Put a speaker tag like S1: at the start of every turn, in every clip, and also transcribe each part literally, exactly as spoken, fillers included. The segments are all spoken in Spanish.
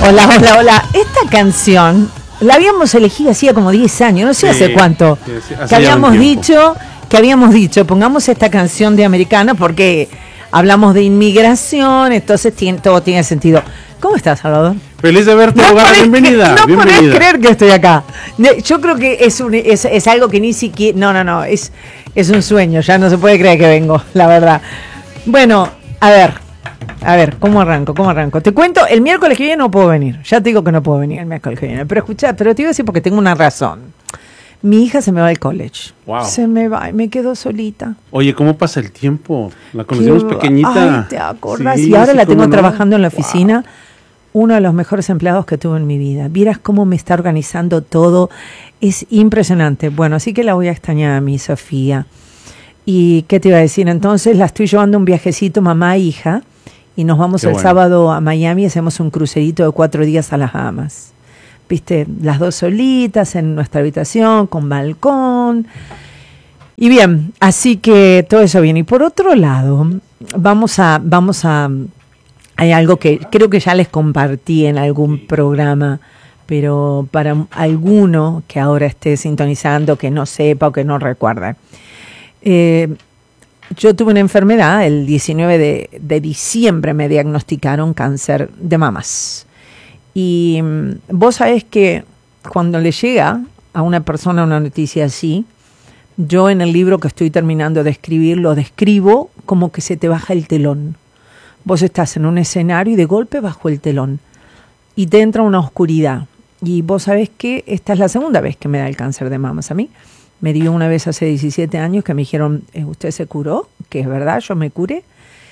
S1: Hola, hola, hola. Esta canción la habíamos elegido hacía como diez años, no sé sí, hace cuánto. Sí, sí, hace que habíamos dicho, que habíamos dicho, pongamos esta canción de Americana porque hablamos de inmigración, entonces tiene, todo tiene sentido. ¿Cómo estás, Salvador?
S2: Feliz de verte,
S1: no
S2: Bogotá, bienvenida.
S1: No
S2: bienvenida.
S1: podés creer que estoy acá. Yo creo que es, un, es, es algo que ni siquiera... No, no, no, es, es un sueño, ya no se puede creer que vengo, la verdad. Bueno, a ver, a ver, ¿cómo arranco? ¿Cómo arranco? Te cuento, el miércoles que viene no puedo venir. Ya te digo que no puedo venir el miércoles que viene. Pero escuchá, pero te iba a decir porque tengo una razón. Mi hija se me va al college.
S2: Wow.
S1: Se me va y me quedo solita.
S2: Oye, ¿cómo pasa el tiempo? La conocimos
S1: Qué,
S2: pequeñita.
S1: Ay, ¿te acordás?
S2: Sí,
S1: y ahora
S2: sí,
S1: la tengo
S2: no.
S1: trabajando en la oficina. Wow. Uno de los mejores empleados que tuve en mi vida. Vieras cómo me está organizando todo. Es impresionante. Bueno, así que la voy a extrañar a mi Sofía. ¿Y qué te iba a decir? Entonces la estoy llevando un viajecito mamá e hija. Y nos vamos qué el bueno. sábado a Miami y hacemos un crucerito de cuatro días a las Bahamas. Viste, las dos solitas en nuestra habitación, con balcón. Y bien, así que todo eso bien. Y por otro lado, vamos a, vamos a, hay algo que creo que ya les compartí en algún programa, pero para alguno que ahora esté sintonizando, que no sepa o que no recuerde. Eh, yo tuve una enfermedad, el diecinueve de, de diciembre me diagnosticaron cáncer de mamas. Y um, vos sabés que cuando le llega a una persona una noticia así, yo en el libro que estoy terminando de escribir lo describo como que se te baja el telón. Vos estás en un escenario y de golpe bajo el telón y te entra una oscuridad. Y vos sabés que esta es la segunda vez que me da el cáncer de mamas a mí. Me dio una vez hace diecisiete años que me dijeron, ¿usted se curó? Que es verdad, yo me curé.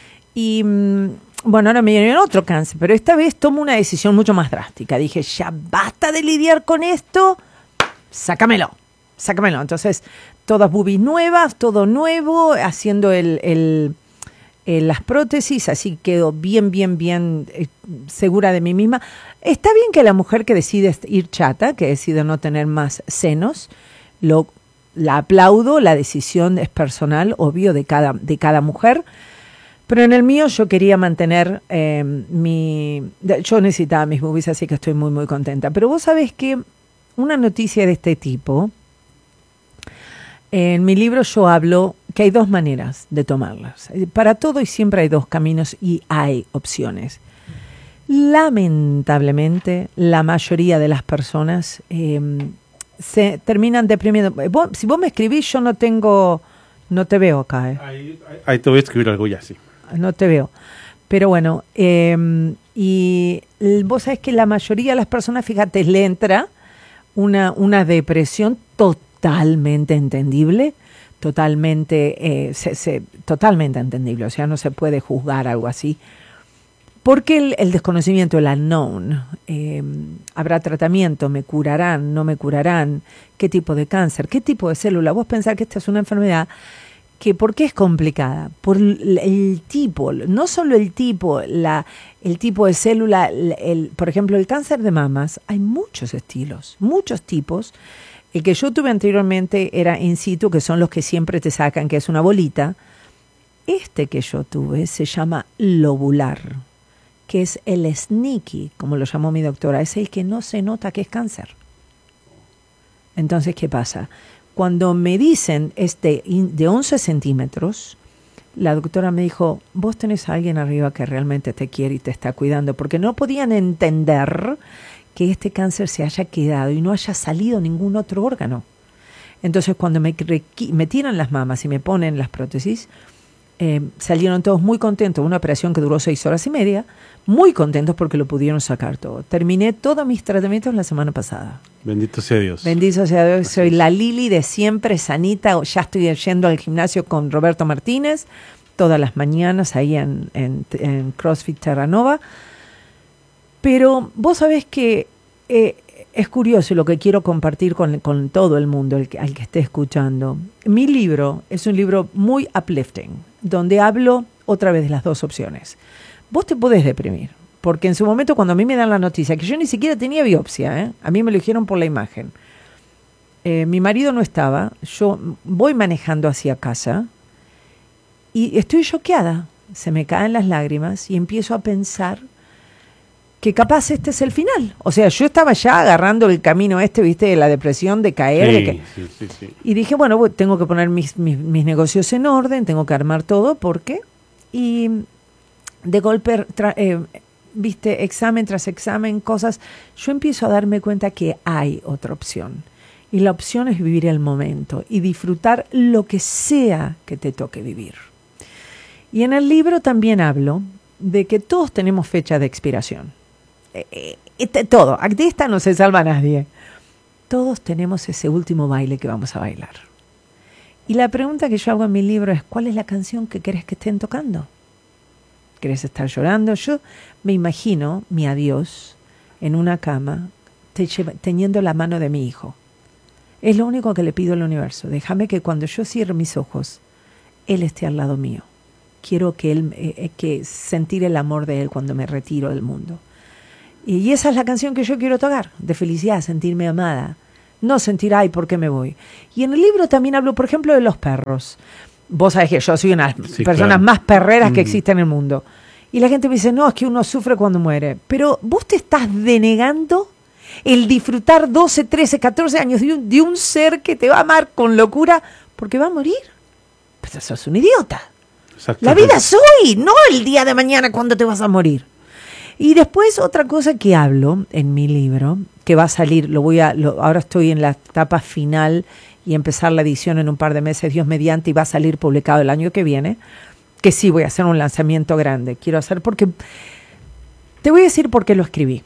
S1: Y um, bueno, ahora me dieron otro cáncer, pero esta vez tomo una decisión mucho más drástica. Dije, ya basta de lidiar con esto, sácamelo, sácamelo. Entonces, todas boobies nuevas, todo nuevo, haciendo el, el, el, las prótesis, así quedo bien, bien, bien eh, segura de mí misma. Está bien que la mujer que decide ir chata, que decide no tener más senos, lo, la aplaudo, la decisión es personal, obvio, de cada, de cada mujer. Pero en el mío yo quería mantener eh, mi... Yo necesitaba mis boobies, así que estoy muy, muy contenta. Pero vos sabés que una noticia de este tipo, en mi libro yo hablo que hay dos maneras de tomarlas. Para todo y siempre hay dos caminos y hay opciones. Lamentablemente, la mayoría de las personas eh, se terminan deprimiendo. Vos, si vos me escribís, yo no tengo... No te veo acá. Eh.
S2: Ahí, ahí, ahí te voy a escribir algo ya, sí.
S1: No te veo. Pero bueno, eh, y vos sabés que la mayoría de las personas, fíjate, le entra una, una depresión totalmente entendible, totalmente, eh, se, se, totalmente entendible, o sea, no se puede juzgar algo así. Porque el, el desconocimiento, el unknown, eh, habrá tratamiento, me curarán, no me curarán, qué tipo de cáncer, qué tipo de célula. Vos pensás que esta es una enfermedad que, ¿por qué es complicada? Por el, el tipo, no solo el tipo, la, el tipo de célula, el, el, por ejemplo, el cáncer de mamas, hay muchos estilos, muchos tipos. El que yo tuve anteriormente era in situ, que son los que siempre te sacan, que es una bolita. Este que yo tuve se llama lobular, que es el sneaky, como lo llamó mi doctora, es el que no se nota que es cáncer. Entonces, ¿qué pasa? Cuando me dicen este de once centímetros, la doctora me dijo, vos tenés a alguien arriba que realmente te quiere y te está cuidando, porque no podían entender que este cáncer se haya quedado y no haya salido ningún otro órgano. Entonces, cuando me, me tiran las mamas y me ponen las prótesis, Eh, salieron todos muy contentos, una operación que duró seis horas y media, muy contentos porque lo pudieron sacar todo. Terminé todos mis tratamientos la semana pasada.
S2: Bendito sea Dios.
S1: Bendito sea Dios, soy la Lili de siempre, sanita, ya estoy yendo al gimnasio con Roberto Martínez, todas las mañanas ahí en, en, en CrossFit Terranova. Pero vos sabés que eh, es curioso lo que quiero compartir con, con todo el mundo, el que, al que esté escuchando. Mi libro es un libro muy uplifting, donde hablo otra vez de las dos opciones. Vos te podés deprimir, porque en su momento cuando a mí me dan la noticia, que yo ni siquiera tenía biopsia, ¿eh? A mí me lo dijeron por la imagen. Eh, mi marido no estaba, yo voy manejando hacia casa y estoy choqueada, se me caen las lágrimas y empiezo a pensar que capaz este es el final. O sea, yo estaba ya agarrando el camino este, viste, de la depresión, de caer.
S2: Sí,
S1: de que...
S2: sí, sí, sí.
S1: Y dije, bueno, bueno, tengo que poner mis, mis, mis negocios en orden, tengo que armar todo, porque... Y de golpe, tra- eh, viste, examen tras examen, cosas, yo empiezo a darme cuenta que hay otra opción. Y la opción es vivir el momento y disfrutar lo que sea que te toque vivir. Y en el libro también hablo de que todos tenemos fecha de expiración. Eh, eh, todo, de esta no se salva nadie. Todos tenemos ese último baile que vamos a bailar. Y la pregunta que yo hago en mi libro es, ¿cuál es la canción que querés que estén tocando? ¿Querés estar llorando? Yo me imagino mi adiós en una cama te lleva, teniendo la mano de mi hijo. Es lo único que le pido al universo. Déjame que cuando yo cierre mis ojos, él esté al lado mío. Quiero que él, eh, que sentir el amor de él cuando me retiro del mundo. Y, y esa es la canción que yo quiero tocar, de felicidad, sentirme amada. No sentir, ay, ¿por qué me voy? Y en el libro también hablo, por ejemplo, de los perros. Vos sabés que yo soy una de las
S2: Sí,
S1: personas
S2: claro.
S1: más perreras que
S2: Mm.
S1: existe en el mundo. Y la gente me dice, no, es que uno sufre cuando muere. Pero vos te estás denegando el disfrutar doce, trece, catorce años de un, de un ser que te va a amar con locura porque va a morir. Pues sos un idiota. La
S2: Exactamente.
S1: vida es hoy, no el día de mañana cuando te vas a morir. Y después otra cosa que hablo en mi libro, que va a salir, lo voy a, lo, ahora estoy en la etapa final y empezar la edición en un par de meses, Dios mediante, y va a salir publicado el año que viene, que sí voy a hacer un lanzamiento grande. Quiero hacer porque, te voy a decir por qué lo escribí.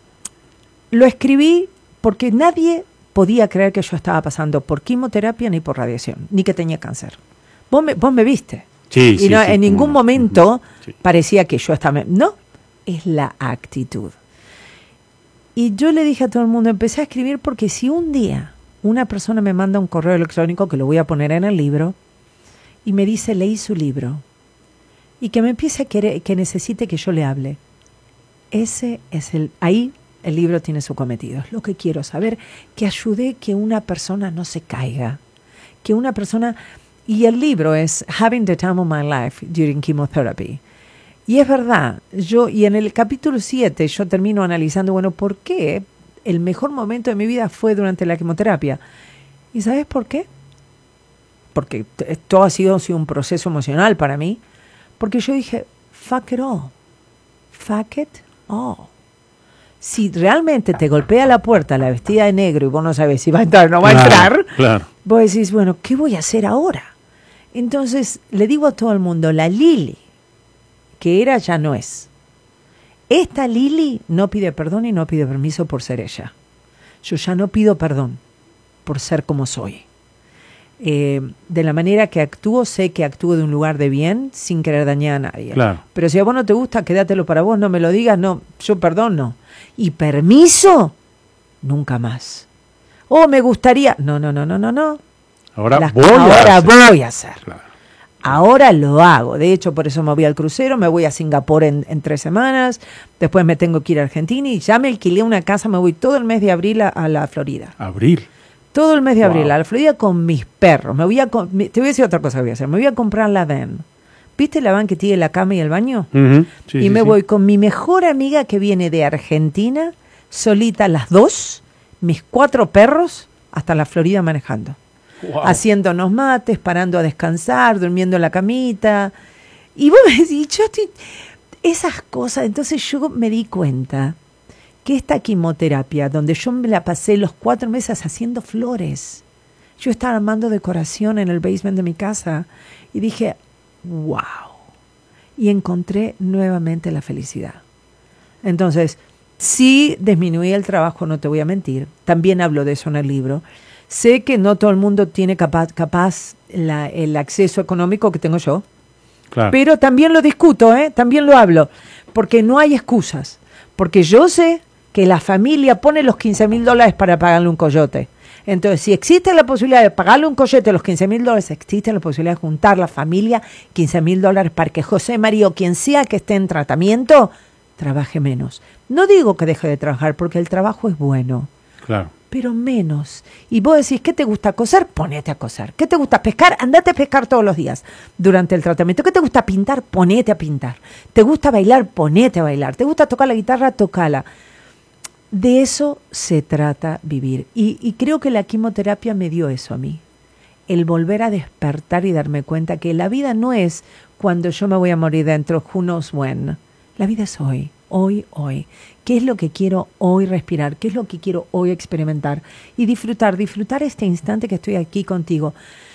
S1: Lo escribí porque nadie podía creer que yo estaba pasando por quimioterapia ni por radiación, ni que tenía cáncer. Vos me, vos me viste.
S2: Sí,
S1: Y
S2: sí,
S1: no,
S2: sí,
S1: en ningún
S2: como-
S1: momento
S2: Ujú, sí.
S1: parecía que yo estaba... No, es la actitud. Y yo le dije a todo el mundo, empecé a escribir porque si un día una persona me manda un correo electrónico, que lo voy a poner en el libro, y me dice, leí su libro, y que me empiece a querer, que necesite que yo le hable, ese es el... Ahí el libro tiene su cometido. Es lo que quiero saber, que ayude que una persona no se caiga, que una persona... Y el libro es Having the Time of My Life During Chemotherapy. Y es verdad, yo, y en el capítulo siete yo termino analizando, bueno, ¿por qué el mejor momento de mi vida fue durante la quimioterapia? ¿Y sabes por qué? Porque t- todo ha sido, ha sido un proceso emocional para mí. Porque yo dije, fuck it all. Fuck it all. Si realmente te golpea la puerta la vestida de negro y vos no sabes si va a entrar o no va a
S2: Claro,
S1: entrar,
S2: Claro.
S1: vos decís, bueno, ¿qué voy a hacer ahora? Entonces, le digo a todo el mundo, la Lili, que era, ya no es. Esta Lili no pide perdón y no pide permiso por ser ella. Yo ya no pido perdón por ser como soy. Eh, de la manera que actúo, sé que actúo de un lugar de bien sin querer dañar a nadie.
S2: Claro.
S1: Pero si a vos no te gusta, quédatelo para vos, no me lo digas, no, yo perdón, no. Y permiso, nunca más. Oh, me gustaría, no, no, no, no, no, no.
S2: Ahora
S1: Las-
S2: voy a
S1: ahora
S2: hacer.
S1: voy a hacer.
S2: Claro.
S1: Ahora lo hago. De hecho, por eso me voy al crucero, me voy a Singapur en, en tres semanas, después me tengo que ir a Argentina y ya me alquilé una casa, me voy todo el mes de abril a, a la Florida.
S2: Abril.
S1: Todo el mes de
S2: Wow.
S1: abril a la Florida con mis perros. Me voy a co- me- te voy a decir otra cosa que voy a hacer. Me voy a comprar la van. ¿Viste la van que tiene la cama y el baño?
S2: Ujú, sí,
S1: y
S2: sí,
S1: me
S2: sí.
S1: voy con mi mejor amiga que viene de Argentina, solita las dos, mis cuatro perros, hasta la Florida manejando.
S2: Wow.
S1: Haciéndonos mates, parando a descansar, durmiendo en la camita. Y vos me decís, yo estoy... Esas cosas, entonces yo me di cuenta que esta quimioterapia, donde yo me la pasé los cuatro meses haciendo flores, yo estaba armando decoración en el basement de mi casa y dije, wow. Y encontré nuevamente la felicidad. Entonces, sí disminuí el trabajo, no te voy a mentir. También hablo de eso en el libro. Sé que no todo el mundo tiene capaz, capaz la, el acceso económico que tengo yo.
S2: Claro.
S1: Pero también lo discuto, ¿eh? También lo hablo, porque no hay excusas. Porque yo sé que la familia pone los quince mil dólares para pagarle un coyote. Entonces, si existe la posibilidad de pagarle un coyote los quince mil dólares, existe la posibilidad de juntar la familia quince mil dólares para que José María o quien sea que esté en tratamiento trabaje menos. No digo que deje de trabajar, porque el trabajo es bueno.
S2: Claro.
S1: pero menos. Y vos decís, ¿qué te gusta coser? Ponete a coser. ¿Qué te gusta pescar? Andate a pescar todos los días durante el tratamiento. ¿Qué te gusta pintar? Ponete a pintar. ¿Te gusta bailar? Ponete a bailar. ¿Te gusta tocar la guitarra? Tocala. De eso se trata vivir. Y, y creo que la quimioterapia me dio eso a mí. El volver a despertar y darme cuenta que la vida no es cuando yo me voy a morir dentro, who knows when. La vida es hoy, hoy, hoy. ¿Qué es lo que quiero hoy respirar? ¿Qué es lo que quiero hoy experimentar? Y disfrutar, disfrutar este instante que estoy aquí contigo.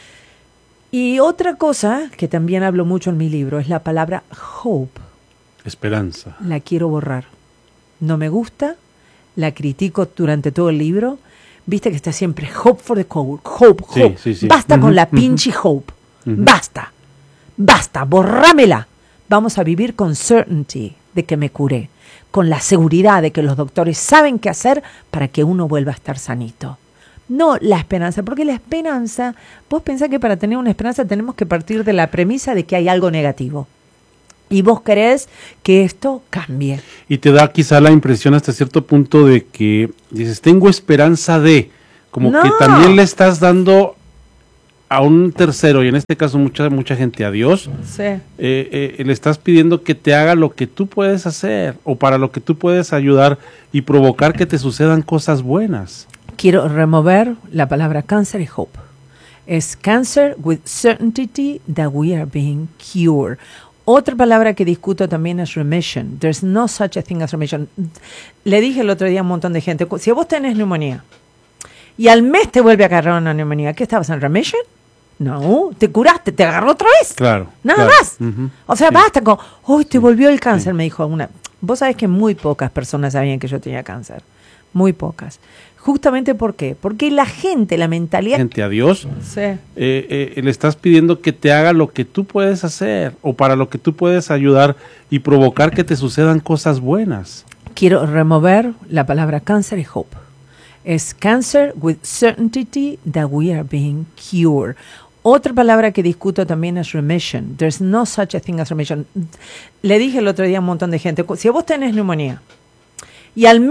S1: Y otra cosa que también hablo mucho en mi libro es la palabra hope.
S2: Esperanza.
S1: La quiero borrar. No me gusta, la critico durante todo el libro. Viste que está siempre hope for the cold, hope, hope.
S2: Sí, sí, sí.
S1: Basta
S2: Uh-huh,
S1: con la
S2: uh-huh.
S1: pinche hope.
S2: Uh-huh.
S1: Basta. Basta, borrámela. Vamos a vivir con certainty de que me curé, con la seguridad de que los doctores saben qué hacer para que uno vuelva a estar sanito. No la esperanza, porque la esperanza, vos pensás que para tener una esperanza tenemos que partir de la premisa de que hay algo negativo. Y vos querés que esto cambie.
S2: Y te da quizá la impresión hasta cierto punto de que dices, tengo esperanza de, como
S1: No.
S2: que también le estás dando a un tercero, y en este caso mucha mucha gente a Dios,
S1: Sí.
S2: eh, eh, le estás pidiendo que te haga lo que tú puedes hacer, o para lo que tú puedes ayudar y provocar que te sucedan cosas buenas.
S1: Quiero remover la palabra cáncer y hope. Es cancer with certainty that we are being cured. Otra palabra que discuto también es remission. There's no such a thing as remission. Le dije el otro día a un montón de gente, si vos tenés neumonía y al mes te vuelve a agarrar una neumonía, ¿qué estabas en remission? No, te curaste, te agarró otra vez.
S2: Claro.
S1: Nada
S2: claro.
S1: más.
S2: Uh-huh.
S1: O sea,
S2: Sí.
S1: basta con, hoy te
S2: Sí.
S1: volvió el cáncer,
S2: Sí.
S1: me dijo una. Vos sabés que muy pocas personas sabían que yo tenía cáncer. Muy pocas. Justamente ¿por qué? Porque la gente, la mentalidad...
S2: Gente a Dios,
S1: Sí.
S2: eh, eh, le estás pidiendo que te haga lo que tú puedes hacer, o para lo que tú puedes ayudar y provocar que te sucedan cosas buenas.
S1: Quiero remover la palabra cáncer y hope. Es cancer with certainty that we are being cured. Otra palabra que discuto también es remission. There's no such a thing as remission. Le dije el otro día a un montón de gente, si vos tenés neumonía y al